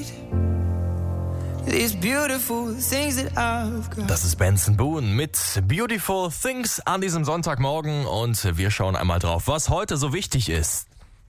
These beautiful things that I've got. Das ist Benson Boone mit Beautiful Things an diesem Sonntagmorgen und wir schauen einmal drauf, was heute so wichtig ist.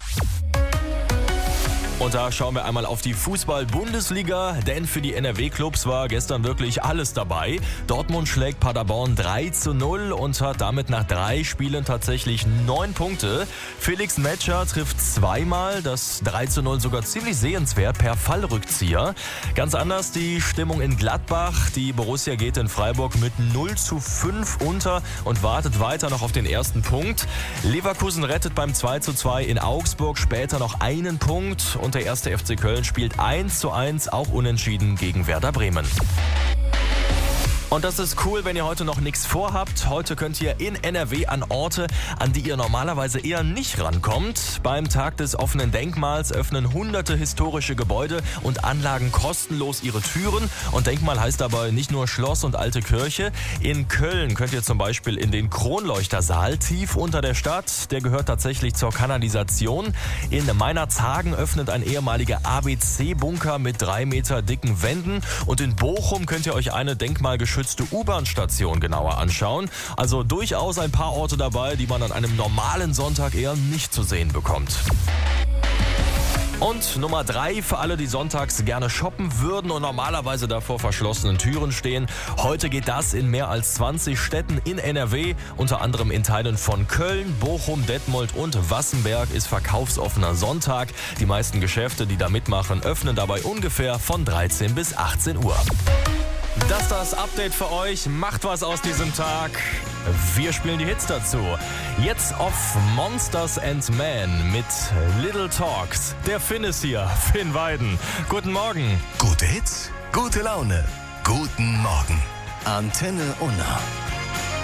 Und da schauen wir einmal auf die Fußball-Bundesliga, denn für die NRW-Clubs war gestern wirklich alles dabei. Dortmund schlägt Paderborn 3-0 und hat damit nach 3 Spielen tatsächlich 9 Punkte. Felix Metscher trifft zweimal, das 3-0 sogar ziemlich sehenswert per Fallrückzieher. Ganz anders die Stimmung in Gladbach. Die Borussia geht in Freiburg mit 0-5 unter und wartet weiter noch auf den ersten Punkt. Leverkusen rettet beim 2-2 in Augsburg später noch einen Punkt. Und der erste FC Köln spielt 1-1, auch unentschieden gegen Werder Bremen. Und das ist cool, wenn ihr heute noch nichts vorhabt. Heute könnt ihr in NRW an Orte, an die ihr normalerweise eher nicht rankommt. Beim Tag des offenen Denkmals öffnen hunderte historische Gebäude und Anlagen kostenlos ihre Türen. Und Denkmal heißt dabei nicht nur Schloss und alte Kirche. In Köln könnt ihr zum Beispiel in den Kronleuchtersaal tief unter der Stadt. Der gehört tatsächlich zur Kanalisation. In Meinerzhagen öffnet ein ehemaliger ABC-Bunker mit 3 Meter dicken Wänden. Und in Bochum könnt ihr euch eine denkmalgeschützte U-Bahn-Station genauer anschauen. Also durchaus ein paar Orte dabei, die man an einem normalen Sonntag eher nicht zu sehen bekommt. Und Nummer 3 für alle, die sonntags gerne shoppen würden und normalerweise da vor verschlossenen Türen stehen. Heute geht das in mehr als 20 Städten in NRW. Unter anderem in Teilen von Köln, Bochum, Detmold und Wassenberg ist verkaufsoffener Sonntag. Die meisten Geschäfte, die da mitmachen, öffnen dabei ungefähr von 13 bis 18 Uhr. Das ist das Update für euch. Macht was aus diesem Tag. Wir spielen die Hits dazu. Jetzt auf Monsters and Men mit Little Talks. Der Finn ist hier, Finn Weiden. Guten Morgen. Gute Hits, gute Laune, guten Morgen. Antenne Unna.